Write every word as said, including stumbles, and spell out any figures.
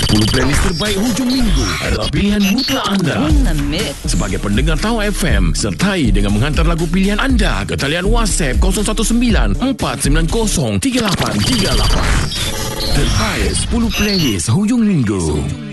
sepuluh playlist terbaik hujung minggu adalah pilihan mutlak anda. Sebagai pendengar Tawa F M, sertai dengan menghantar lagu pilihan anda ke talian WhatsApp kosong satu sembilan empat sembilan kosong tiga lapan tiga lapan. Terbaik sepuluh playlist hujung minggu.